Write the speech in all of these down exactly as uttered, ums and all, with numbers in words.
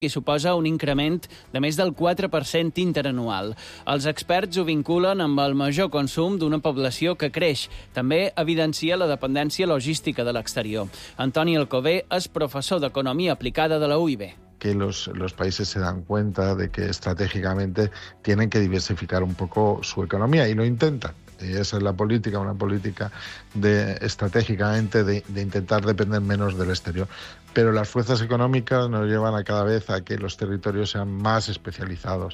i suposa un increment de més del quatre per cent interanual. Els experts ho vinculen amb el major consum d'una població que creix. També evidencia la dependència logística de l'exterior. Antoni Alcover és professor d'Economia Aplicada de la U I B. Que los, los países se dan cuenta de que estratégicamente tienen que diversificar un poco su economía y lo intentan. Y esa es la política, una política de, estratégicamente de, de intentar depender menos del exterior. Pero las fuerzas económicas nos llevan a cada vez a que los territorios sean más especializados.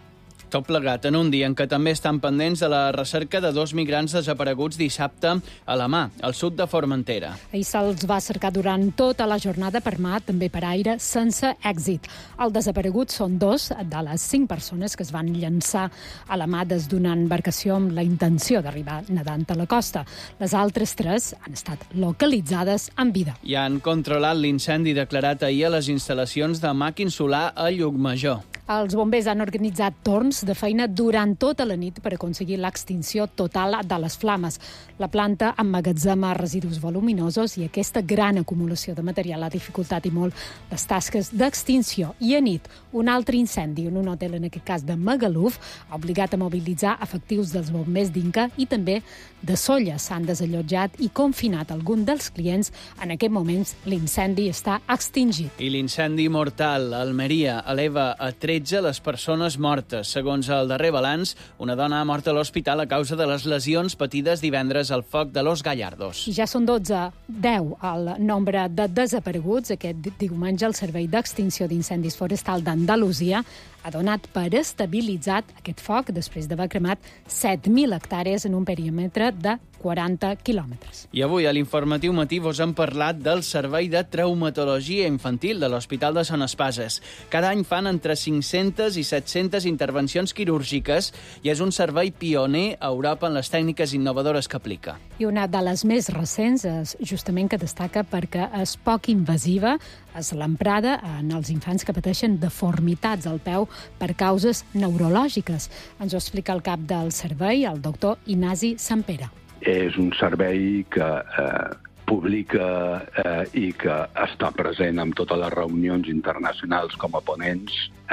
Tot plegat en un dia en què també estan pendents de la recerca de dos migrants desapareguts dissabte a la Mà, al sud de Formentera. Ahir se'ls va cercar durant tota la jornada per mar, també per aire, sense èxit. Els desapareguts són dos de les cinc persones que es van llançar a la Mà des d'una embarcació amb la intenció d'arribar nedant a la costa. Les altres tres han estat localitzades en vida. I han controlat l'incendi declarat ahir a les instal·lacions de màquin solar a Llucmajor. Els bombers han organitzat torns de feina durant tota la nit per aconseguir l'extinció total de les flames. La planta emmagatzema residus voluminosos i aquesta gran acumulació de material ha dificultat i molt les tasques d'extinció. I a nit, un altre incendi en un hotel, en aquest cas de Magaluf, ha obligat a mobilitzar efectius dels bombers d'Inca i també de Sóller. S'han desallotjat i confinat algun dels clients. En aquest moment, l'incendi està extingit. I l'incendi mortal a Almeria eleva a tretze les persones mortes. Segons el darrer balanç, una dona ha mort a l'hospital a causa de les lesions patides divendres al foc de Los Gallardos. I ja són dotze, deu el nombre de desapareguts. Aquest diumenge el Servei d'Extinció d'Incendis Forestal d'Andalusia ha donat per estabilitzat aquest foc després d'haver cremat set mil hectàrees en un perímetre de quaranta quilòmetres. I avui a l'Informatiu Matí vos hem parlat del Servei de Traumatologia Infantil de l'Hospital de Sant Espases. Cada any fan entre cinc-centes i set-centes intervencions quirúrgiques i és un servei pioner a Europa en les tècniques innovadores que aplica. I una de les més recents és justament que destaca perquè és poc invasiva, és l'emprada en els infants que pateixen deformitats al peu per causes neurològiques. Ens ho explica el cap del servei, el doctor Ignasi Sampere. És un servei que eh, publica eh, i que està present en totes les reunions internacionals com a ponents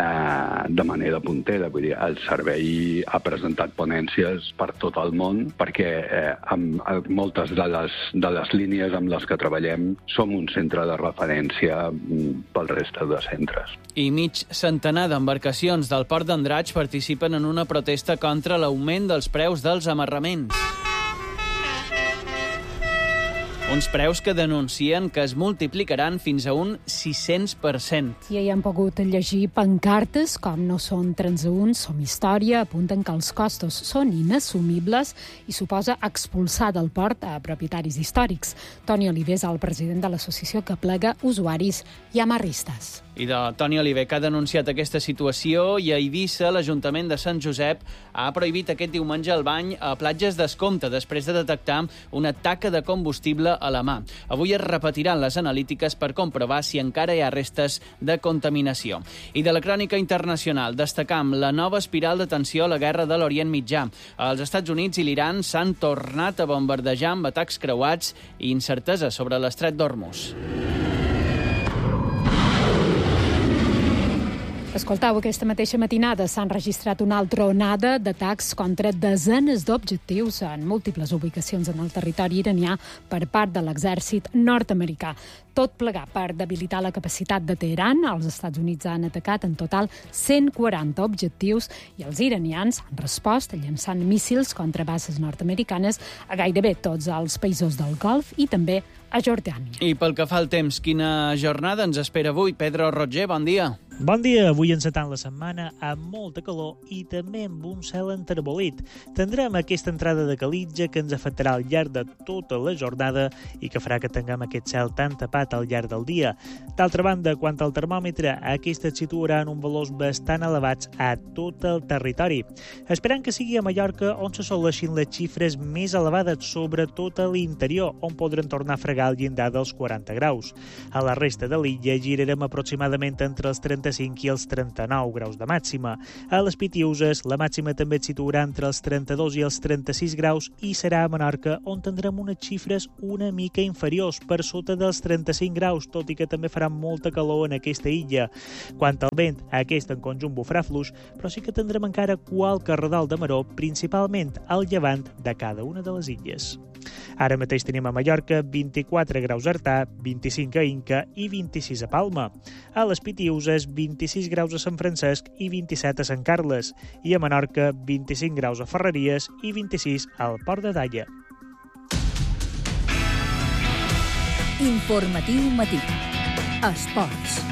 eh, de manera puntera. Vull dir, el servei ha presentat ponències per tot el món perquè eh, amb, amb moltes de les, de les línies amb les que treballem som un centre de referència pel resta de centres. I mig centenar d'embarcacions del port d'Andratx participen en una protesta contra l'augment dels preus dels amarraments. Uns preus que denuncien que es multiplicaran fins a un sis-cents per cent. I hi han pogut llegir pancartes com no són transeünts, som història, apunten que els costos són inassumibles i suposa expulsar del port a propietaris històrics. Toni Oliver és el president de l'associació que plega usuaris i amarristes. I de Toni Oliver, que ha denunciat aquesta situació, i a Eivissa, l'Ajuntament de Sant Josep ha prohibit aquest diumenge el bany a platges d'Escompte després de detectar una taca de combustible a la Mà. Avui es repetiran les analítiques per comprovar si encara hi ha restes de contaminació. I de la crònica internacional, destacam la nova espiral de tensió a la guerra de l'Orient Mitjà. Els Estats Units i l'Iran s'han tornat a bombardejar amb atacs creuats i incertesa sobre l'estret d'Hormuz. Escoltau, aquesta mateixa matinada s'ha enregistrat una altra onada d'atacs contra desenes d'objectius en múltiples ubicacions en el territori iranià per part de l'exèrcit nord-americà. Tot plegat per debilitar la capacitat de Teheran. Els Estats Units han atacat en total cent quaranta objectius i els iranians han respost llançant míssils contra bases nord-americanes a gairebé tots els països del Golf i també a Jordània. I pel que fa al temps, quina jornada ens espera avui? Pedro Roger, bon dia. Bon dia, avui encetant la setmana amb molta calor i també amb un cel enterbolit. Tindrem aquesta entrada de calitja que ens afectarà al llarg de tota la jornada i que farà que tinguem aquest cel tan tapat al llarg del dia. D'altra banda, quant al termòmetre, aquest es situarà en un valors bastant elevats a tot el territori. Esperant que sigui a Mallorca on s'assoleixin les xifres més elevades, sobretot a l'interior, on podran tornar a fregar el llindar dels quaranta graus. A la resta de l'illa girarem aproximadament entre els trenta trenta-cinc i els trenta-nou graus de màxima. A les Pitiuses, la màxima també es situarà entre els trenta-dos i els trenta-sis graus i serà a Menorca, on tindrem unes xifres una mica inferiors, per sota dels trenta-cinc graus, tot i que també farà molta calor en aquesta illa. Quant al vent, aquest en conjunt bufarà fluix, però sí que tindrem encara qualque redol de maró, principalment al llevant de cada una de les illes. Ara mateix tenim a Mallorca vint-i-quatre graus a Artà, vint-i-cinc a Inca i vint-i-sis a Palma. A les Pitiuses, vint-i-sis graus a Sant Francesc i vint-i-set a Sant Carles. I a Menorca, vint-i-cinc graus a Ferreries i vint-i-sis al Port de Dalla. Informatiu matí. Esports.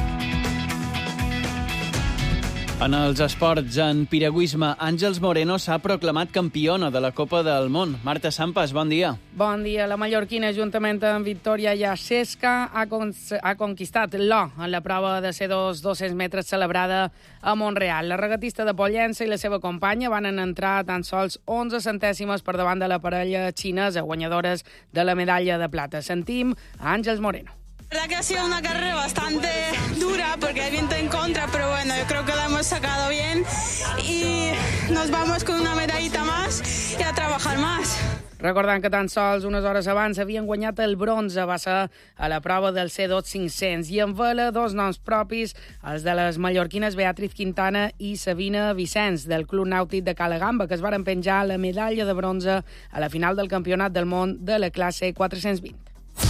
En els esports, en piragüisme, Àngels Moreno s'ha proclamat campiona de la Copa del Món. Marta Sampas, bon dia. Bon dia. La mallorquina, juntament amb Victoria Jasesca, ha, con ha conquistat l'or en la prova de C dos dos-cents metres celebrada a Montreal. La regatista de Pollença i la seva companya van entrar tan sols onze centèsimes per davant de la parella xinesa, guanyadores de la medalla de plata. Sentim a Àngels Moreno. La verdad que ha sido una carrera bastante dura porque hay viento en contra, pero bueno, yo creo que la hemos sacado bien y nos vamos con una medallita más y a trabajar más. Recordant que tan sols unes hores abans havien guanyat el bronze, va ser a la prova del C dos cinc-cents. I en vela, dos noms propis, els de les mallorquines Beatriz Quintana i Sabina Vicenç, del Club Nàutic de Calagamba, que es varen penjar la medalla de bronze a la final del Campionat del Món de la classe quatre-cents vint.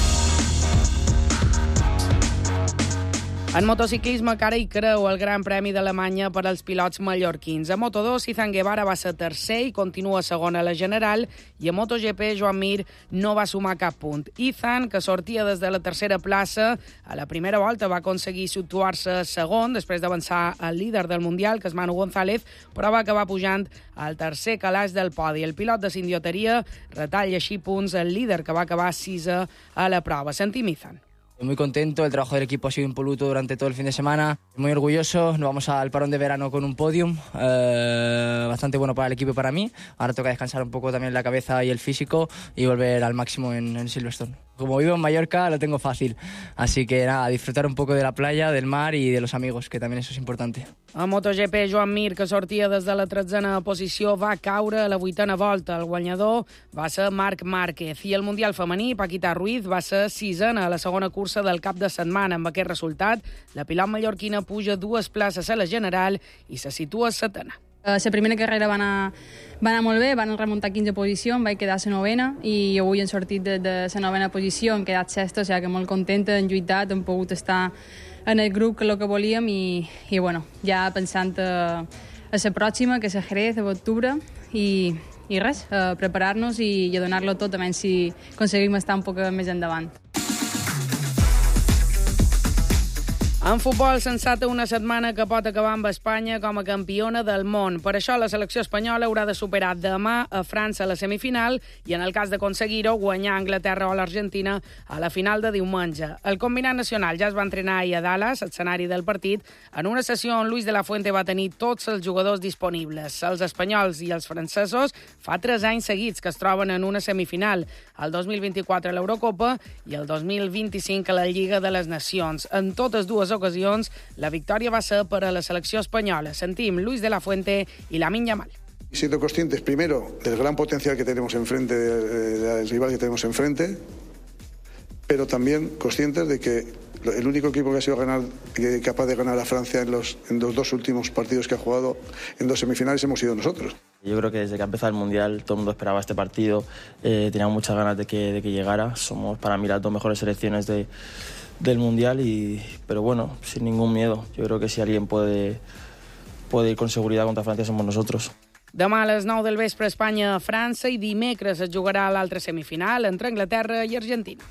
En motociclisme, cara i creu el Gran Premi d'Alemanya per als pilots mallorquins. A Moto dos, Izan Guevara va ser tercer i continua segon a la general, i a MotoGP, Joan Mir no va sumar cap punt. Izan, que sortia des de la tercera plaça, a la primera volta va aconseguir situar-se segon, després d'avançar el líder del Mundial, que és Manu González, però va acabar pujant al tercer calaix del podi. El pilot de Sindioteria retalla així punts el líder, que va acabar sisè a la prova. Sentim Izan. Muy contento, el trabajo del equipo ha sido impoluto durante todo el fin de semana, muy orgulloso, nos vamos al parón de verano con un podium, eh, bastante bueno para el equipo y para mí. Ahora toca descansar un poco también la cabeza y el físico y volver al máximo en, en Silverstone. Como vivo en Mallorca lo tengo fácil, así que nada, disfrutar un poco de la playa, del mar y de los amigos, que también eso es importante. A MotoGP, Joan Mir, que sortia des de la tretzena posició, va caure a la vuitena volta. El guanyador va ser Marc Márquez. I el Mundial femení, Paquita Ruiz, va ser sisena a la segona cursa del cap de setmana. Amb aquest resultat, la pilot mallorquina puja dues places a la general i se situa setena. La primera carrera va anar, va anar molt bé, van remuntar quinze posicions, vaig quedar a la novena i avui hem sortit de, de la novena posició, hem quedat sexta, o sigui que molt contenta, hem lluitat, hem pogut estar en el grup que el que volíem i, i bueno, ja pensant a, a la pròxima, que és a Jerez, a l'octubre, i, i res, a preparar-nos i, i a donar-lo tot, a menys si aconseguim estar un poc més endavant. En futbol s'ensata una setmana que pot acabar amb Espanya com a campiona del món. Per això la selecció espanyola haurà de superar demà a França a la semifinal i, en el cas d'aconseguir-ho, guanyar Anglaterra o l'Argentina a la final de diumenge. El combinat nacional ja es va entrenar ahir a Dallas, escenari del partit, en una sessió on Luis de la Fuente va tenir tots els jugadors disponibles. Els espanyols i els francesos fa tres anys seguits que es troben en una semifinal, el dos mil vint-i-quatre a l'Eurocopa i el dos mil vint-i-cinc a la Lliga de les Nacions. En totes dues ocasions, la victòria va ser per a la selecció espanyola. Sentim Luis de la Fuente y Lamine Yamal. Siendo conscientes, primero, del gran potencial que tenemos enfrente, del rival que tenemos enfrente, pero también conscientes de que el único equipo que ha sido ganar, capaz de ganar a Francia en los, en los dos últimos partidos que ha jugado en dos semifinales hemos sido nosotros. Yo creo que desde que ha empezado el Mundial todo el mundo esperaba este partido, eh, teníamos muchas ganas de que, de que llegara. Somos para mí las dos mejores selecciones de, del Mundial, y, pero bueno, sin ningún miedo. Yo creo que si alguien puede, puede ir con seguridad contra Francia somos nosotros. Demà a les nou del vespre Espanya a França i dimecres es jugarà l'altra semifinal entre Anglaterra i Argentina.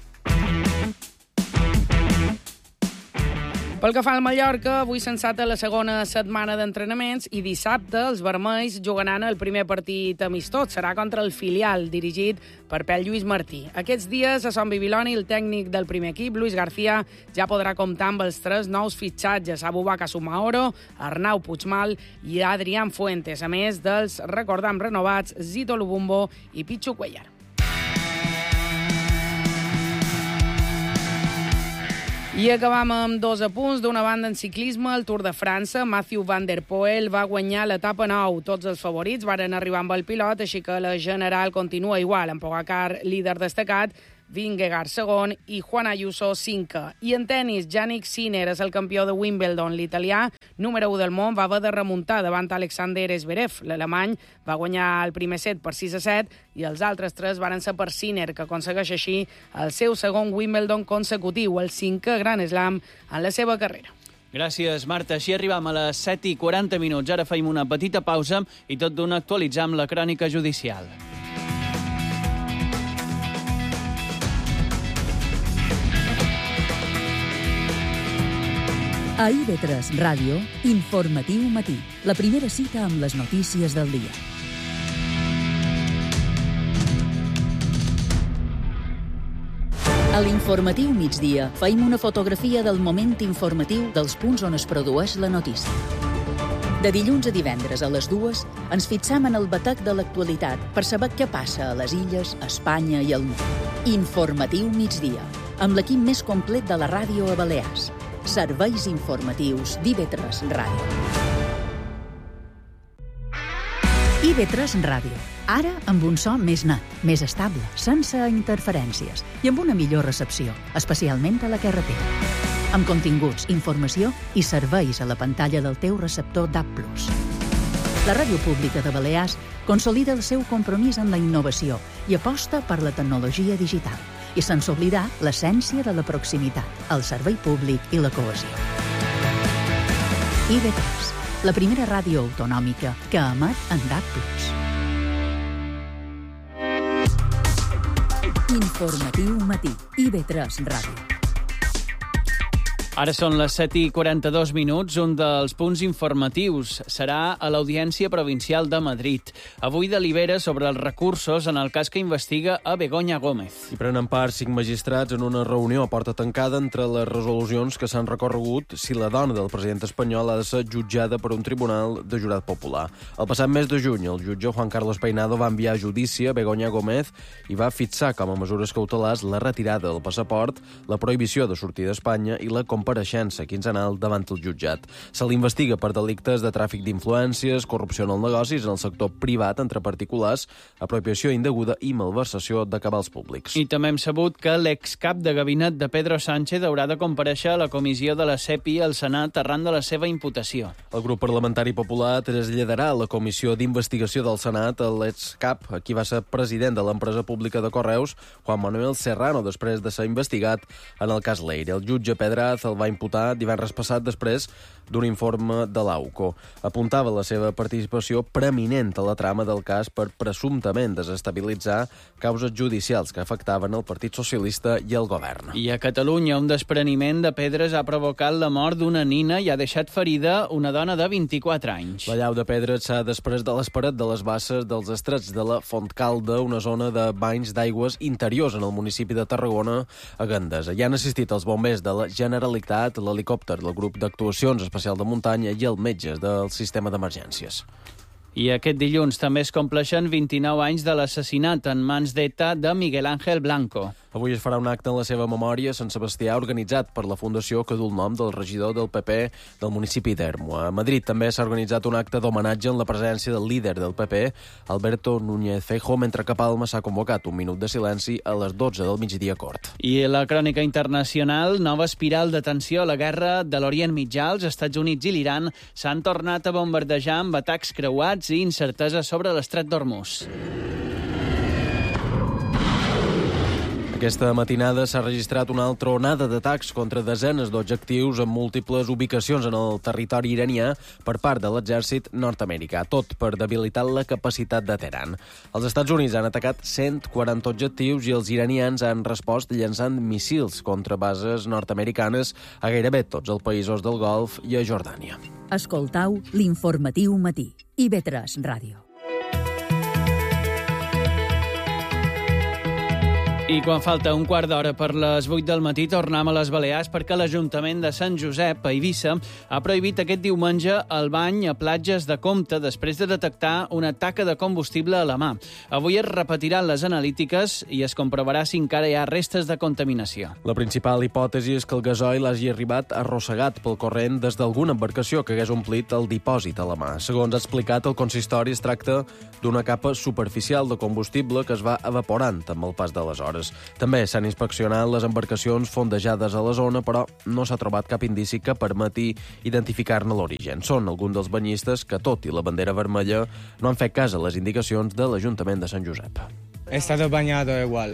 Pel que fa al Mallorca, avui s'ensata la segona setmana d'entrenaments i dissabte els vermells jugaran el primer partit amistós. Serà contra el filial, dirigit per Pep Lluís Martí. Aquests dies, a Son Bibiloni, el tècnic del primer equip, Luis García, ja podrà comptar amb els tres nous fitxatges, Abubakar Sumaoro, Arnau Puigmal i Adrián Fuentes, a més dels, recordam, renovats Zito Lubumbo i Pichu Cuellar. I acabam amb dos apunts. D'una banda, en ciclisme, el Tour de França, Mathieu Van Der Poel va guanyar l'etapa nou. Tots els favorits varen arribar amb el pilot, així que la general continua igual, amb Pogacar líder destacat, Vingegaard segon i Juan Ayuso cinquè. I en tennis, Jannik Sinner és el campió de Wimbledon. L'italià, número u del món, va haver de remuntar davant Alexander Zverev. L'alemany va guanyar el primer set per sis a set i els altres tres varen ser per Sinner, que aconsegueix així el seu segon Wimbledon consecutiu, el cinquè Grand Slam en la seva carrera. Gràcies, Marta. Així arribam a les set i quaranta minuts. Ara feim una petita pausa i tot d'una actualitzam la crònica judicial. A I V tres Ràdio, Informatiu Matí, la primera cita amb les notícies del dia. A l'Informatiu Migdia feim una fotografia del moment informatiu dels punts on es produeix la notícia. De dilluns a divendres a les dues ens fixam en el batec de l'actualitat per saber què passa a les illes, a Espanya i al món. Informatiu Migdia, amb l'equip més complet de la ràdio a Balears. Serveis informatius d'I V tres Ràdio. I V tres Ràdio. Ara amb un so més net, més estable, sense interferències i amb una millor recepció, especialment a la carretera. Amb continguts, informació i serveis a la pantalla del teu receptor D A B plus. La Ràdio Pública de Balears consolida el seu compromís en la innovació i aposta per la tecnologia digital. I sense oblidar l'essència de la proximitat, el servei públic i la cohesió. I V tres, la primera ràdio autonòmica que emet en D A B plus. Informatiu Matí, I V tres Ràdio. Ara són les set i quaranta-dos minuts. Un dels punts informatius serà a l'Audiència Provincial de Madrid. Avui delibera sobre els recursos en el cas que investiga a Begoña Gómez. Hi prenen part cinc magistrats en una reunió a porta tancada entre les resolucions que s'han recorregut si la dona del president espanyol ha de ser jutjada per un tribunal de jurat popular. El passat mes de juny, el jutge Juan Carlos Peinado va enviar a judici a Begoña Gómez i va fixar com a mesures cautelars la retirada del passaport, la prohibició de sortir d'Espanya i la compareixença quinzenal davant el jutjat. Se l'investiga per delictes de tràfic d'influències, corrupció en els negocis en el sector privat entre particulars, apropiació indeguda i malversació de cabals públics. I també hem sabut que l'excap de gabinet de Pedro Sánchez haurà de comparèixer a la comissió de la CEPI al Senat arran de la seva imputació. El grup parlamentari popular traslladarà a la comissió d'investigació del Senat l'excap, qui va ser president de l'empresa pública de Correus, Juan Manuel Serrano, després de ser investigat en el cas Leire. El jutge Pedraz el va imputar divendres passat després d'un informe de l'AUCO. Apuntava la seva participació preeminent a la trama del cas per presumptament desestabilitzar causes judicials que afectaven el Partit Socialista i el govern. I a Catalunya, un despreniment de pedres ha provocat la mort d'una nina i ha deixat ferida una dona de vint-i-quatre anys. La llau de pedres s'ha després de l'esperat de les basses dels estrets de la Fontcalda, una zona de banys d'aigües interiors en el municipi de Tarragona, a Gandesa. Hi han assistit els bombers de la Generalitat, l'helicòpter del grup d'actuacions especial de muntanya i els metges del sistema d'emergències. I aquest dilluns també es compleixen vint-i-nou anys de l'assassinat en mans d'ETA de Miguel Ángel Blanco. Avui es farà un acte en la seva memòria a Sant Sebastià organitzat per la fundació que du el nom del regidor del P P del municipi d'Ermo. A Madrid també s'ha organitzat un acte d'homenatge en la presència del líder del P P, Alberto Núñez Feijóo, mentre que a Palma s'ha convocat un minut de silenci a les dotze del migdia cort. I la crònica internacional, nova espiral de tensió a la guerra de l'Orient Mitjà. Els Estats Units i l'Iran s'han tornat a bombardejar amb atacs creuats i incertesa sobre l'estret d'Hormuz. Aquesta matinada s'ha registrat una altra onada d'atacs contra desenes d'objectius en múltiples ubicacions en el territori iranià per part de l'exèrcit nord-americà, tot per debilitar la capacitat de Teheran. Els Estats Units han atacat cent quaranta objectius i els iranians han respost llançant missils contra bases nord-americanes a gairebé tots els països del Golf i a Jordània. Escoltau l'Informatiu Matí, I V tres Ràdio. I quan falta un quart d'hora per les vuit del matí tornem a les Balears perquè l'Ajuntament de Sant Josep, a Eivissa, ha prohibit aquest diumenge el bany a platges de Comte després de detectar una taca de combustible a la mà. Avui es repetiran les analítiques i es comprovarà si encara hi ha restes de contaminació. La principal hipòtesi és que el gasoil hagi arribat arrossegat pel corrent des d'alguna embarcació que hagués omplit el dipòsit a la mà. Segons ha explicat el consistori, es tracta d'una capa superficial de combustible que es va evaporant amb el pas de les hores. També s'han inspeccionat les embarcacions fondejades a la zona, però no s'ha trobat cap indici que permeti identificar-ne l'origen. Són alguns dels banyistes que, tot i la bandera vermella, no han fet cas a les indicacions de l'Ajuntament de Sant Josep. He estado bañado igual.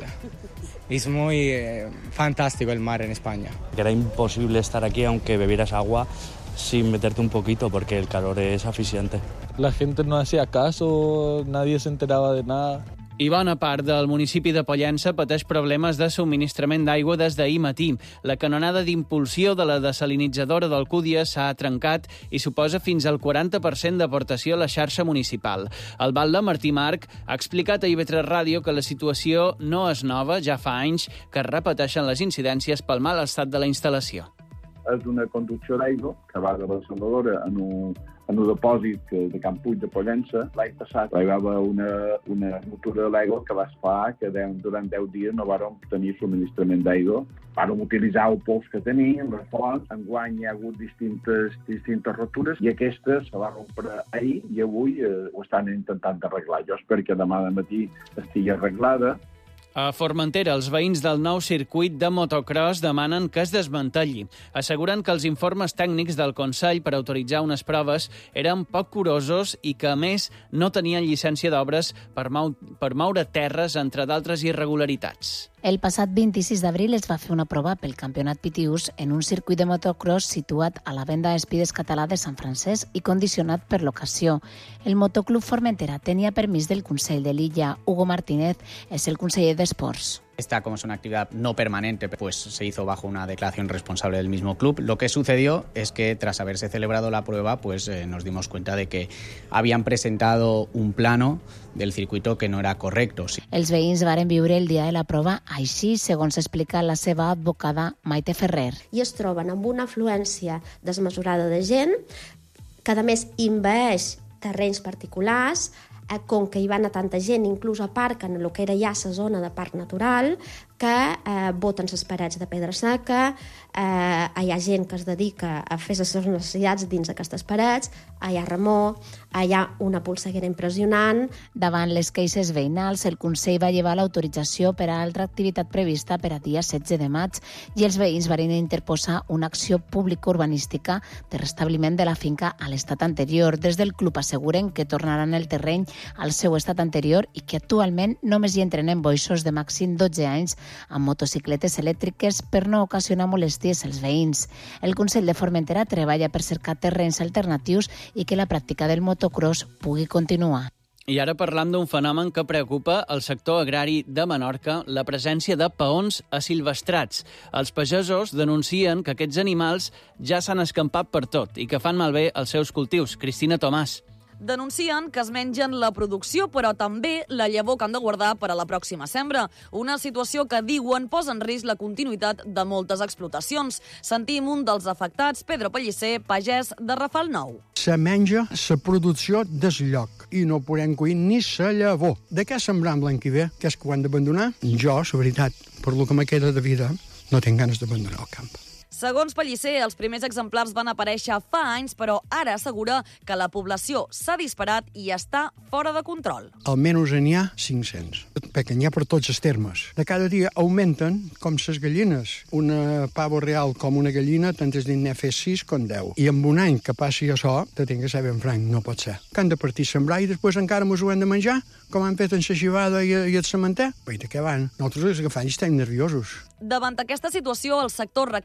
Es muy eh, fantástico el mar en España. Era imposible estar aquí aunque bebieras agua sin meterte un poquito porque el calor es asfixiante. La gente no hacía caso, nadie se enteraba de nada. I bona part del municipi de Pollença pateix problemes de subministrament d'aigua des d'ahir matí. La canonada d'impulsió de la desalinitzadora d'Alcúdia s'ha trencat i suposa fins al quaranta per cent d'aportació a la xarxa municipal. El batlle Martí Marc ha explicat a I V tres Ràdio que la situació no és nova, ja fa anys que es repeteixen les incidències pel mal estat de la instal·lació. És una conducció d'aigua que va de Barcelona en un, en un depòsit de Camp Puig de Pollença. L'any passat hi va haver una, una ruptura de l'aigua que va fer que durant deu dies no vàrem tenir subministrament d'aigua. Vàrem utilitzar el pols que teníem, la font. Enguany hi ha hagut distintes, distintes ruptures i aquesta se va rompre ahir i avui eh, ho estan intentant arreglar. Jo espero que demà de matí estigui arreglada. A Formentera, els veïns del nou circuit de motocross demanen que es desmantelli. Asseguren que els informes tècnics del Consell per autoritzar unes proves eren poc curosos i que, a més, no tenien llicència d'obres per, mou per moure terres, entre d'altres irregularitats. El passat vint-i-sis d'abril es va fer una prova pel campionat Pitius en un circuit de motocross situat a la venda Espides Català de Sant Francesc i condicionat per l'ocasió. El Motoclub Formentera tenia permís del Consell de l'Illa. Hugo Martínez és el conseller d'Esports. Esta, como es una actividad no permanente, pues se hizo bajo una declaración responsable del mismo club. Lo que sucedió es que tras haberse celebrado la prueba, pues eh, nos dimos cuenta de que habían presentado un plano del circuito que no era correcto. Els veïns varen viure el dia de la prova així, segons explica la seva advocada Maite Ferrer. I es troben amb una afluència desmesurada de gent que, a més, envaeix terrenys particulars, com que hi va anar tanta gent, inclús aparquen el que era ja la zona de parc natural, que eh, boten les parets de pedra seca, eh, hi ha gent que es dedica a fer les seves necessitats dins d'aquestes parets, hi ha remor, hi ha una polseguera impressionant. Davant les queixes veïnals, el Consell va llevar l'autorització per a altra activitat prevista per a dia setze de maig i els veïns van interposar una acció pública urbanística de restabliment de la finca a l'estat anterior. Des del club asseguren que tornaran el terreny al seu estat anterior i que actualment només hi entrenen boixos de màxim dotze anys amb motocicletes elèctriques per no ocasionar molèsties als veïns. El Consell de Formentera treballa per cercar terrenys alternatius i que la pràctica del motocross pugui continuar. I ara parlam d'un fenomen que preocupa el sector agrari de Menorca, la presència de peons asilvestrats. Els pagesos denuncien que aquests animals ja s'han escampat per tot i que fan malbé els seus cultius. Cristina Tomàs. Denuncien que es mengen la producció, però també la llavor que han de guardar per a la pròxima sembra. Una situació que, diuen, posa en risc la continuïtat de moltes explotacions. Sentim un dels afectats, Pedro Pellicer, pagès de Rafal Nou. Se menja la producció del lloc i no podem cuir ni la llavor. De què sembram l'any que ve? Que és que ho han d'abandonar? Jo, la veritat, per lo que me queda de vida, no tinc ganes d'abandonar el camp. Segons Pellicer, els primers exemplars van aparèixer fa anys, però ara assegura que la població s'ha disparat i està fora de control. Almenys n'hi ha cinc-cents, perquè n'hi ha per tots els termes. De cada dia augmenten com les gallines. Una pavo real com una gallina, tant és dir n'he fet sis com deu. I amb un any que passi això, te tinc que ser ben franc, no pot ser. Que han de partir sembrar i després encara mos ho hem de menjar, com han fet en la xivada i, i el cementer. Vull dir, què van? Nosaltres els agafants estem nerviosos. Davant aquesta situació, el sector reclama mesures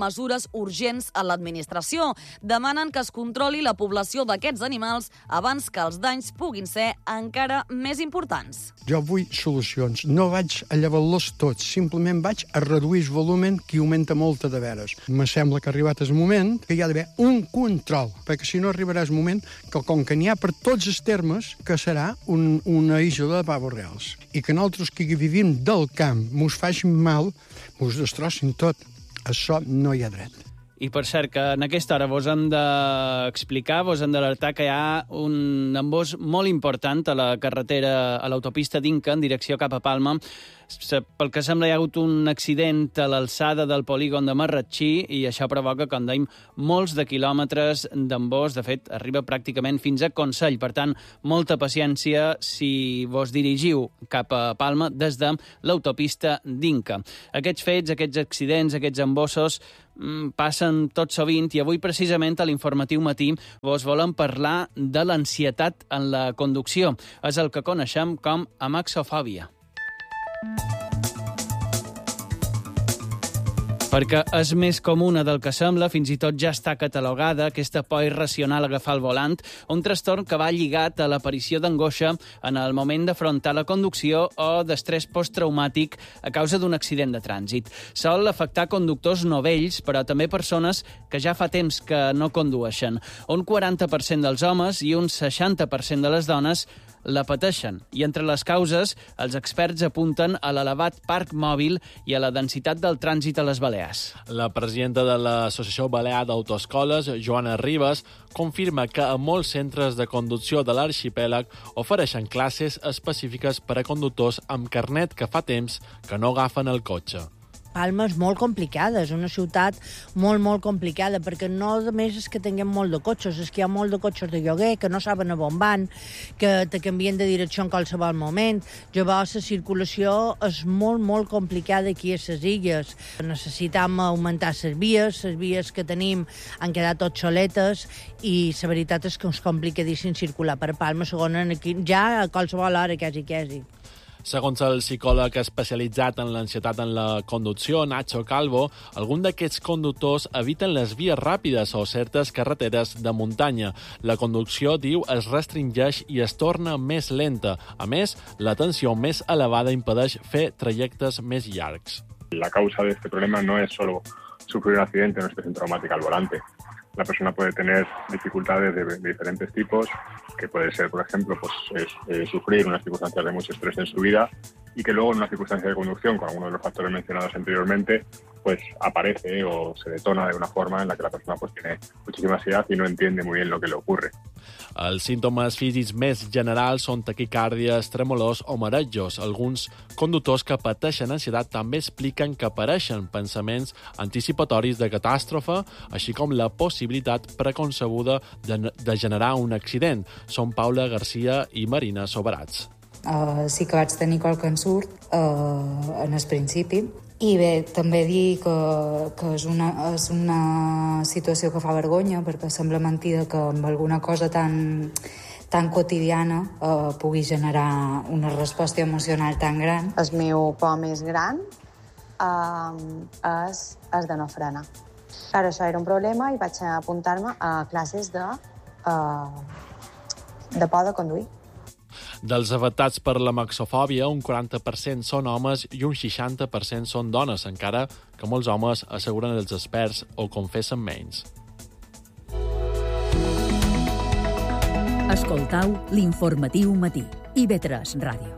mesures urgents a l'administració. Demanen que es controli la població d'aquests animals abans que els danys puguin ser encara més importants. Jo vull solucions. No vaig a llevar-los tots, simplement vaig a reduir el volumen que augmenta molt de veres. Me sembla que ha arribat el moment que hi ha d'haver un control, perquè si no arribarà el moment que com que n'hi ha per tots els termes, que serà un, una isla de pavos reals. I que nosaltres que vivim del camp mos facin mal, mos destrossin tot. Això no hi ha dret. I per cert, que en aquesta hora vos hem d'explicar, vos hem d'alertar que hi ha un embòs molt important a la carretera, a l'autopista d'Inca, en direcció cap a Palma. Pel que sembla hi ha hagut un accident a l'alçada del polígon de Marratxí i això provoca, com dèiem, molts de quilòmetres d'embòs. De fet, arriba pràcticament fins a Consell. Per tant, molta paciència si vos dirigiu cap a Palma des de l'autopista d'Inca. Aquests fets, aquests accidents, aquests embossos passen tot sovint i avui precisament a l'informatiu matí vos volem parlar de l'ansietat en la conducció. És el que coneixem com amaxofòbia. Perquè és més comuna del que sembla, fins i tot ja està catalogada aquesta por irracional a agafar el volant, un trastorn que va lligat a l'aparició d'angoixa en el moment d'afrontar la conducció o d'estrès posttraumàtic a causa d'un accident de trànsit. Sol afectar conductors novells, però també persones que ja fa temps que no condueixen. Un quaranta per cent dels homes i un seixanta per cent de les dones la pateixen. I entre les causes, els experts apunten a l'elevat parc mòbil i a la densitat del trànsit a les Balears. La presidenta de l'Associació Balear d'Autoescoles, Joana Ribas, confirma que a molts centres de conducció de l'arxipèlag ofereixen classes específiques per a conductors amb carnet que fa temps que no agafen el cotxe. Palma és molt complicada, és una ciutat molt, molt complicada, perquè no només és que tinguem molt de cotxes, és que hi ha molt de cotxes de lloguer, que no saben a on van, que te canvien de direcció en qualsevol moment. Llavors, la circulació és molt, molt complicada aquí a les illes. Necessitam augmentar les vies, les vies que tenim han quedat tot soletes i la veritat és que és complicadíssim circular per Palma, segons aquí, ja a qualsevol hora, quasi, quasi. Segons el psicòleg especialitzat en l'ansietat en la conducció, Nacho Calvo, alguns d'aquests conductors eviten les vies ràpides o certes carreteres de muntanya. La conducció, diu, es restringeix i es torna més lenta. A més, la tensió més elevada impedeix fer trajectes més llargs. La causa de este problema no es solo sufrir un accidente o una expresión traumática al volante. La persona puede tener dificultades de, de diferentes tipos, que puede ser, por ejemplo, pues, es, eh, sufrir unas circunstancias de mucho estrés en su vida y que luego en una circunstancia de conducción, con algunos de los factores mencionados anteriormente, pues aparece o se detona de una forma en la que la persona pues tiene muchísima ansiedad y no entiende muy bien lo que le ocurre. Els símptomes físics més generals són taquicàrdies, tremolors o marejos. Alguns conductors que pateixen ansietat també expliquen que apareixen pensaments anticipatoris de catàstrofe, així com la possibilitat preconcebuda de, de generar un accident. Són Paula Garcia i Marina Soberats. Uh, sí que vaig tenir qualque ensurt uh, en el principi. I bé, també dir que, que és, una, és una situació que fa vergonya, perquè sembla mentida que amb alguna cosa tan, tan quotidiana eh, pugui generar una resposta emocional tan gran. El meu por més gran eh, és, és de no frenar. Clar, això era un problema i vaig apuntar-me a classes de, eh, de por de conduir. Dels afectats per la maxofòbia, un quaranta per cent són homes i un seixanta per cent són dones, encara que molts homes asseguren els experts o confessen menys. Escoltau l'informatiu matí. I ve tres Ràdio.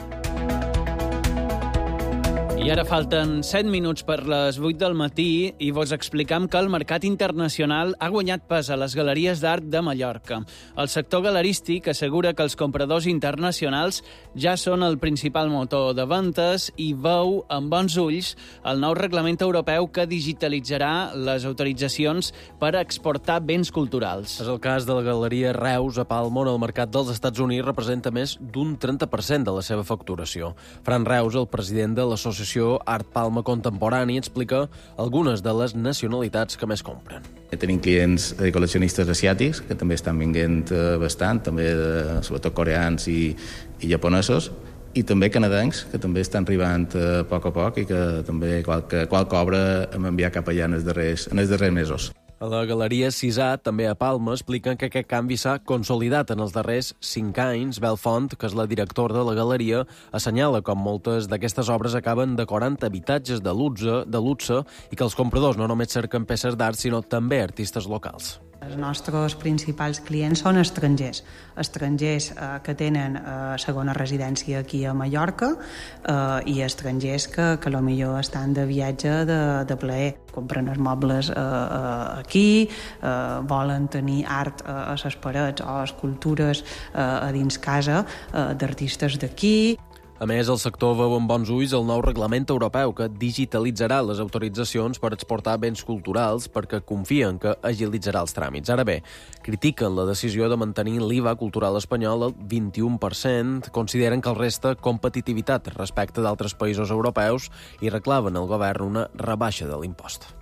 I ara falten set minuts per les vuit del matí i vos explicam que el mercat internacional ha guanyat pas a les galeries d'art de Mallorca. El sector galerístic assegura que els compradors internacionals ja són el principal motor de ventes i veu amb bons ulls el nou reglament europeu que digitalitzarà les autoritzacions per exportar béns culturals. És el cas de la Galeria Reus a Palma, on el mercat dels Estats Units representa més d'un trenta per cent de la seva facturació. Fran Reus, el president de l'Associació Art Palma Contemporani, explica algunes de les nacionalitats que més compren. Tenim clients eh, col·leccionistes asiàtics, que també estan venint eh, bastant, també de, sobretot coreans i, i japonesos, i també canadencs, que també estan arribant a poc a poc i que també qualque, qualque obra hem enviat cap allà en els darrers, en els darrers mesos. A la Galeria Cisà, també a Palma, expliquen que aquest canvi s'ha consolidat en els darrers cinc anys. Belfont, que és la directora de la galeria, assenyala com moltes d'aquestes obres acaben decorant habitatges de luxe, de luxe i que els compradors no només cerquen peces d'art, sinó també artistes locals. Els nostres principals clients són estrangers, estrangers eh, que tenen eh, segona residència aquí a Mallorca eh, i estrangers que, que potser estan de viatge de, de plaer. Compren els mobles eh, eh, aquí, eh, volen tenir art eh, a les parets o escultures eh, a dins casa eh, d'artistes d'aquí. A més, el sector veu amb bons ulls el nou reglament europeu que digitalitzarà les autoritzacions per exportar béns culturals perquè confien que agilitzarà els tràmits. Ara bé, critiquen la decisió de mantenir l'I V A cultural espanyol al vint-i-u per cent, consideren que el resta competitivitat respecte d'altres països europeus i reclamen al govern una rebaixa de l'impost.